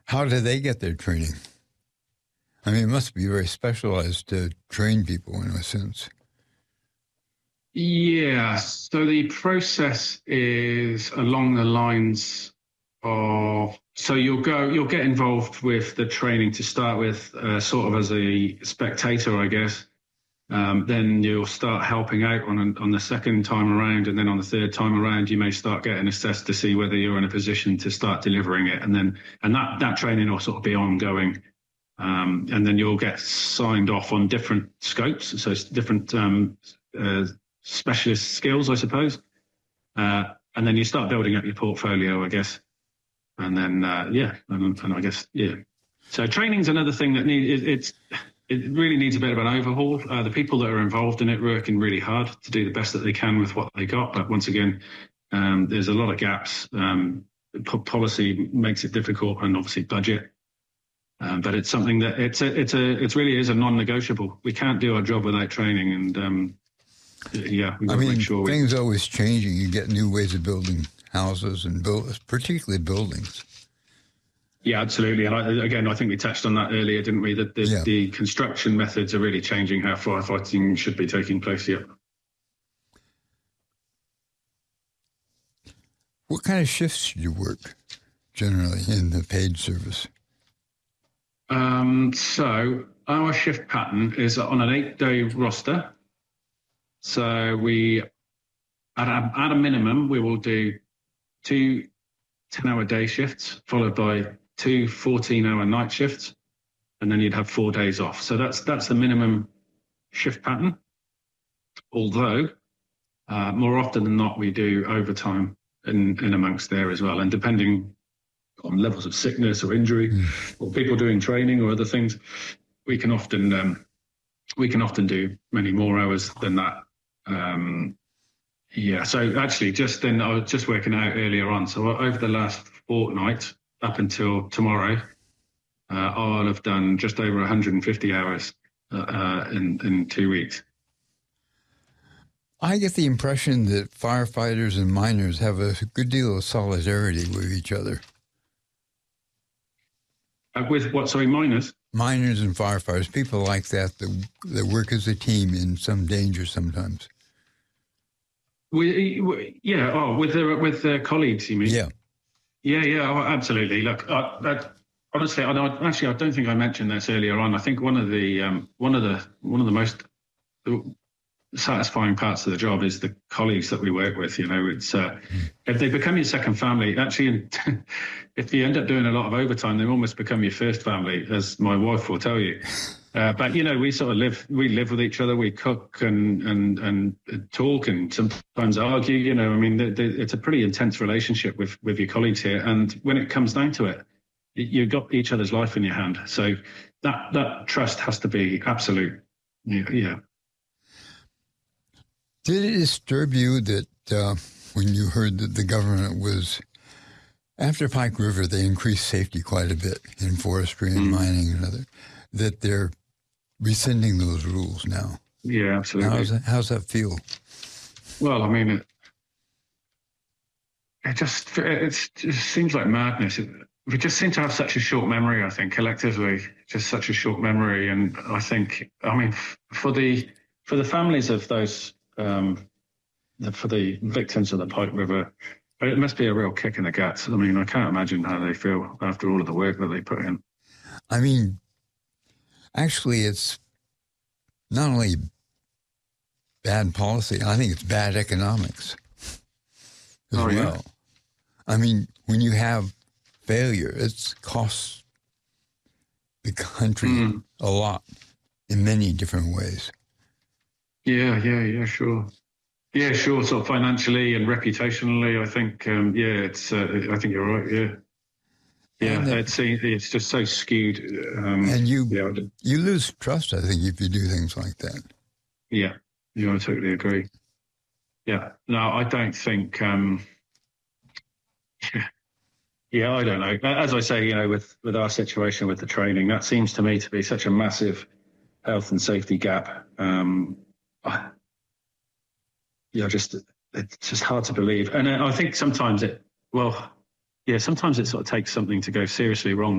How do they get their training? I mean, it must be very specialized to train people in a sense. Yeah, so the process is along the lines of, so you'll get involved with the training to start with, sort of as a spectator, I guess. Then you'll start helping out on the second time around, and then on the third time around, you may start getting assessed to see whether you're in a position to start delivering it, and that training will sort of be ongoing, and then you'll get signed off on different scopes, so it's different specialist skills, I suppose, and then you start building up your portfolio, I guess, and then and I guess So training's another thing that it really needs a bit of an overhaul. The people that are involved in it working really hard to do the best that they can with what they got. But once again, there's a lot of gaps. Policy makes it difficult, and obviously budget. But it's something that it really is a non-negotiable. We can't do our job without training, and things are always changing. You get new ways of building houses and particularly buildings. Yeah, absolutely. And I think we touched on that earlier, didn't we? That the construction methods are really changing how firefighting should be taking place. Yeah. What kind of shifts do you work generally in the paid service? So our shift pattern is on an 8-day roster. So we, at a minimum, we will do 2 10-hour day shifts, followed by 2 14-hour night shifts, and then you'd have 4 days off. So that's the minimum shift pattern. Although, more often than not, we do overtime in amongst there as well. And depending on levels of sickness or injury, or people doing training or other things, we can often do many more hours than that. So actually, I was just working out earlier on. So over the last fortnight, up until tomorrow, I'll have done just over 150 hours in 2 weeks. I get the impression that firefighters and miners have a good deal of solidarity with each other. With what? Sorry, miners? Miners and firefighters, people like that work as a team in some danger sometimes. With their colleagues, you mean? Yeah, absolutely. Look, honestly, I don't think I mentioned this earlier on. I think one of the most satisfying parts of the job is the colleagues that we work with. You know, it's if they become your second family. Actually, if you end up doing a lot of overtime, they almost become your first family, as my wife will tell you. But you know, we live with each other. We cook and talk and sometimes argue. You know, I mean, it's a pretty intense relationship with your colleagues here. And when it comes down to it, you've got each other's life in your hand. So that trust has to be absolute. Yeah. Did it disturb you that when you heard that the government was, after Pike River, they increased safety quite a bit in forestry and mining and other, that they're rescinding those rules now? Yeah, absolutely. How's that feel? Well, I mean, it just seems like madness. We just seem to have such a short memory, I think, collectively, just such a short memory. And I think, I mean, for the families of those, for the victims of the Pike River, it must be a real kick in the guts. I mean, I can't imagine how they feel after all of the work that they put in. I mean, actually, it's not only bad policy, I think it's bad economics as well. Yeah. I mean, when you have failure, it costs the country a lot in many different ways. Yeah, sure. Yeah, sure. Sort of financially and reputationally, I think. I think you're right. Yeah, it's just so skewed. And you lose trust, I think, if you do things like that. Yeah, I totally agree. Yeah, no, I don't think. I don't know. As I say, with our situation with the training, that seems to me to be such a massive health and safety gap. It's just hard to believe. And I think sometimes it sort of takes something to go seriously wrong